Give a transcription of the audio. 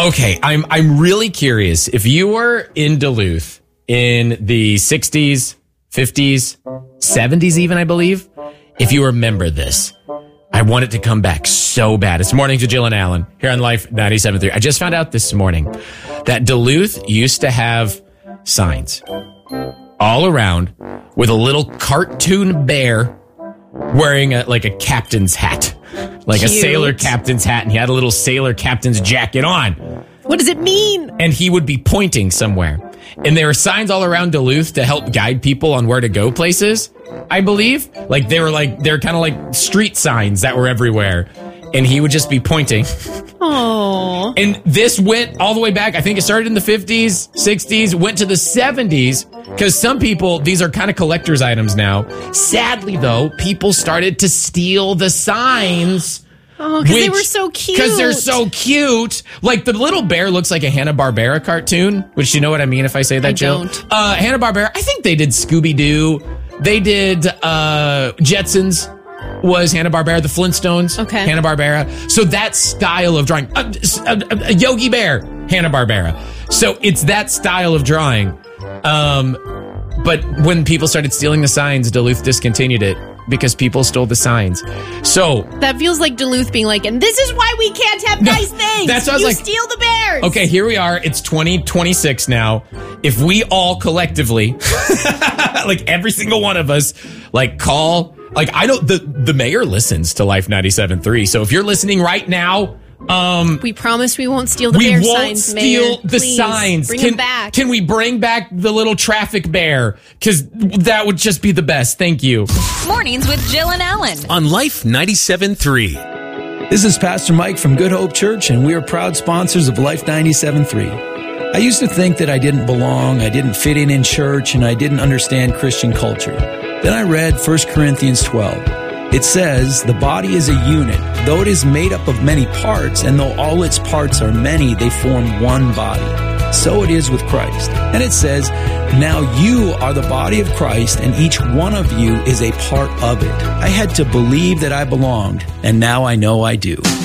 Okay, I'm really curious. If you were in Duluth in the 60s, 50s, 70s even, I believe, if you remember this, I want it to come back so bad. It's Mornings with Jill and Allen here on Life 97.3. I just found out this morning that Duluth used to have signs all around with a little cartoon bear wearing a captain's hat. Like Cute. A sailor captain's hat, and he had a little sailor captain's jacket on. What does it mean? And he would be pointing somewhere. And there were signs all around Duluth to help guide people on where to go places, I believe. They're kind of like street signs that were everywhere. And he would just be pointing. Oh. And this went all the way back. I think it started in the 50s, 60s, went to the 70s. Because some people, these are kind of collector's items now. Sadly, though, people started to steal the signs. Oh, because they were so cute. Because they're so cute. Like, the little bear looks like a Hanna-Barbera cartoon, which you know what I mean if I say that, Jill? Don't. Hanna-Barbera, I think they did Scooby-Doo. They did Jetsons was Hanna-Barbera. The Flintstones, okay. Hanna-Barbera. So that style of drawing, Yogi Bear, Hanna-Barbera. So it's that style of drawing. But when people started stealing the signs, Duluth discontinued it because people stole the signs. So that feels like Duluth being like, and this is why we can't have nice things. That's what I was like. Steal the bears. Okay, here we are. It's 2026 now. If we all collectively, like every single one of us, like call, like I don't, the mayor listens to Life 97.3. So if you're listening right now, we promise we won't steal the bear signs, Mayor. We won't steal the Please, signs. Bring them back. Can we bring back the little traffic bear? Because that would just be the best. Thank you. Mornings with Jill and Allen on Life 97.3. This is Pastor Mike from Good Hope Church, and we are proud sponsors of Life 97.3. I used to think that I didn't belong, I didn't fit in church, and I didn't understand Christian culture. Then I read 1 Corinthians 12. It says, the body is a unit, though it is made up of many parts, and though all its parts are many, they form one body. So it is with Christ. And it says, now you are the body of Christ, and each one of you is a part of it. I had to believe that I belonged, and now I know I do.